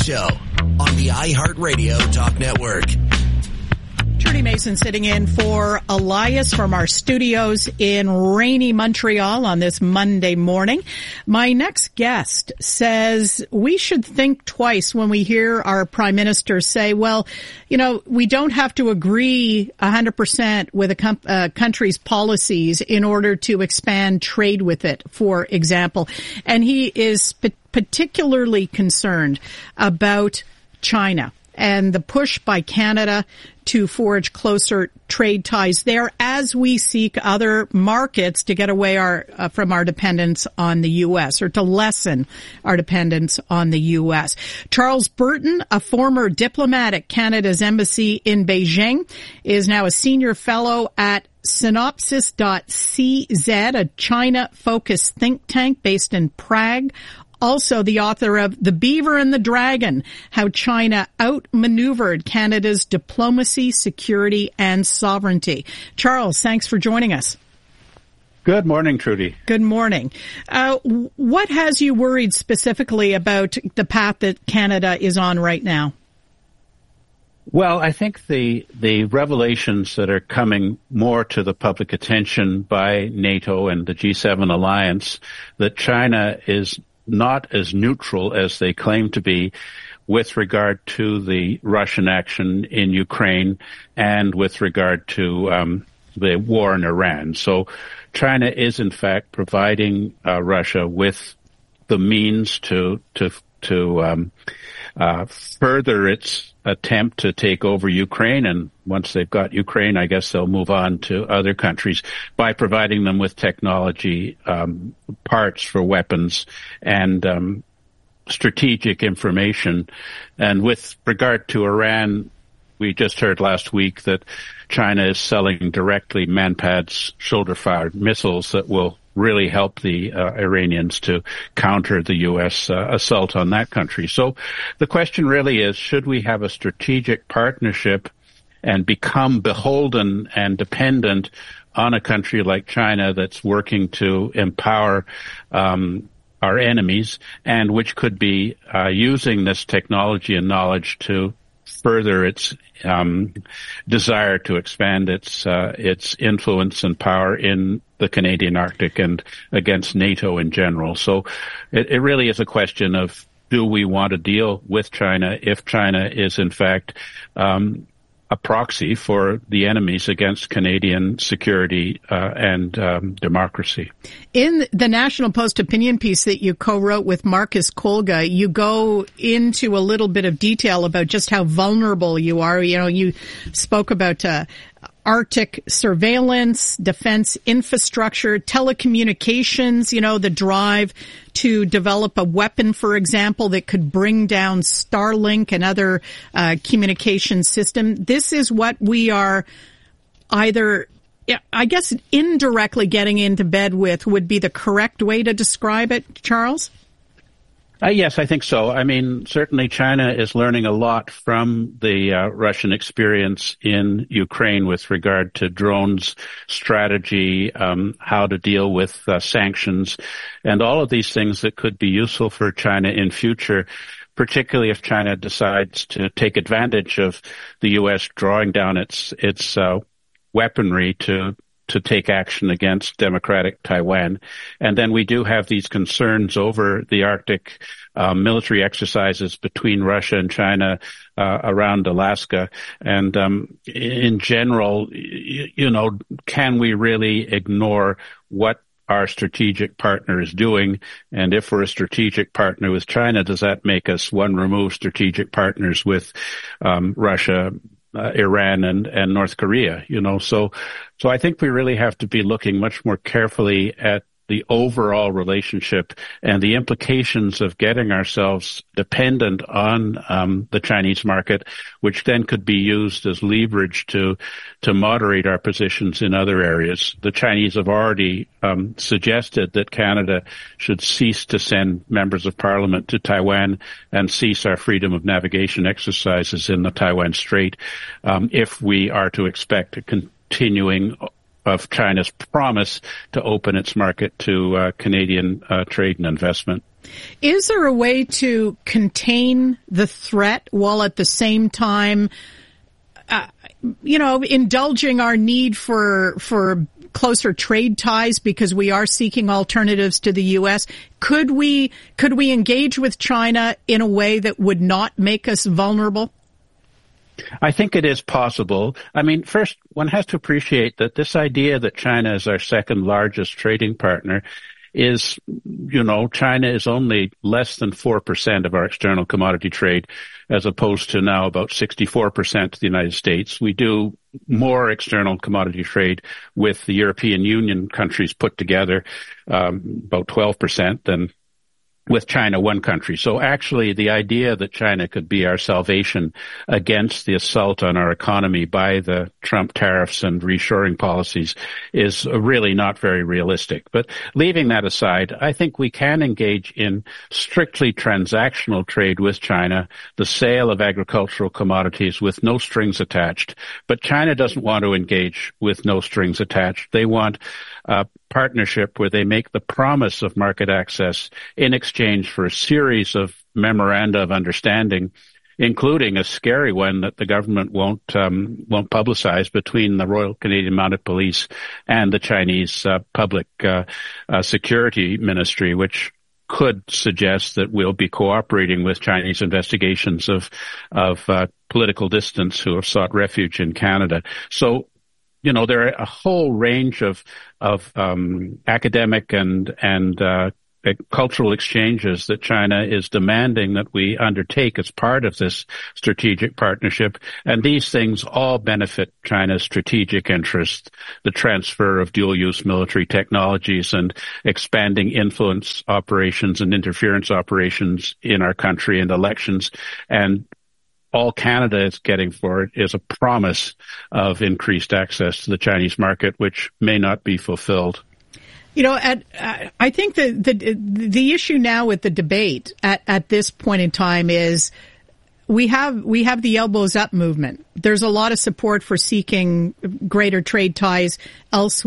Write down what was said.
Show on the iHeartRadio Talk Network. Trudy Mason sitting in for Elias from our studios in rainy Montreal on this Monday morning. My next guest says we should think twice when we hear our Prime Minister say, well, you know, we don't have to agree 100% with a country's policies in order to expand trade with it, for example. And he is particularly concerned about China and the push by Canada to forge closer trade ties there as we seek other markets to get away from our dependence on the U.S. or to lessen our dependence on the U.S. Charles Burton, a former diplomat at Canada's embassy in Beijing, is now a senior fellow at Synopsis.cz, a China-focused think tank based in Prague. Also the author of The Beaver and the Dragon, How China Outmaneuvered Canada's Diplomacy, Security, and Sovereignty. Charles, thanks for joining us. Good morning, Trudy. Good morning. What has you worried specifically about the path that Canada is on right now? Well, I think the revelations that are coming more to the public attention by NATO and the G7 alliance, that China is not as neutral as they claim to be with regard to the Russian action in Ukraine and with regard to the war in Iran. So China is in fact providing Russia with the means to further its attempt to take over Ukraine, and once they've got Ukraine, I guess they'll move on to other countries by providing them with technology, parts for weapons, and strategic information. And with regard to Iran, we just heard last week that China is selling directly Manpads shoulder-fired missiles that will really help the Iranians to counter the U.S. Assault on that country. So the question really is, should we have a strategic partnership and become beholden and dependent on a country like China that's working to empower our enemies and which could be using this technology and knowledge to further its desire to expand its influence and power in the Canadian Arctic and against NATO in general. So it really is a question of, do we want to deal with China if China is in fact a proxy for the enemies against Canadian security and democracy. In the National Post opinion piece that you co-wrote with Marcus Kolga, you go into a little bit of detail about just how vulnerable you are. You know, you spoke about Arctic surveillance, defense infrastructure, telecommunications, you know, the drive to develop a weapon, for example, that could bring down Starlink and other communication system. This is what we are either, I guess, indirectly getting into bed with would be the correct way to describe it, Charles? Yes, I think so. I mean, certainly China is learning a lot from the Russian experience in Ukraine with regard to drones, strategy, how to deal with sanctions, and all of these things that could be useful for China in future, particularly if China decides to take advantage of the U.S. drawing down its weaponry to take action against democratic Taiwan. And then we do have these concerns over the Arctic military exercises between Russia and China around Alaska. And in general, you know, can we really ignore what our strategic partner is doing? And if we're a strategic partner with China, does that make us one remove strategic partners with Russia, Iran and North Korea, you know, so I think we really have to be looking much more carefully at the overall relationship and the implications of getting ourselves dependent on the Chinese market, which then could be used as leverage to moderate our positions in other areas. The Chinese have already suggested that Canada should cease to send members of parliament to Taiwan and cease our freedom of navigation exercises in the Taiwan Strait if we are to expect a continuing of China's promise to open its market to Canadian trade and investment. Is there a way to contain the threat while at the same time, indulging our need for closer trade ties because we are seeking alternatives to the U.S.? Could we engage with China in a way that would not make us vulnerable? I think it is possible. I mean, first, one has to appreciate that this idea that China is our second largest trading partner is, China is only less than 4% of our external commodity trade, as opposed to now about 64% to the United States. We do more external commodity trade with the European Union countries put together, about 12%, than with China, one country. So actually the idea that China could be our salvation against the assault on our economy by the Trump tariffs and reshoring policies is really not very realistic. But leaving that aside, I think we can engage in strictly transactional trade with China, the sale of agricultural commodities with no strings attached. But China doesn't want to engage with no strings attached. They want a partnership where they make the promise of market access in exchange for a series of memoranda of understanding, including a scary one that the government won't publicize, between the Royal Canadian Mounted Police and the Chinese Public Security Ministry, which could suggest that we'll be cooperating with Chinese investigations of political dissidents who have sought refuge in Canada. So, there are a whole range of academic and cultural exchanges that China is demanding that we undertake as part of this strategic partnership. And these things all benefit China's strategic interest: the transfer of dual-use military technologies and expanding influence operations and interference operations in our country and elections. And all Canada is getting for it is a promise of increased access to the Chinese market, which may not be fulfilled. I think the issue now with the debate at this point in time is we have the elbows up movement. There's a lot of support for seeking greater trade ties elsewhere.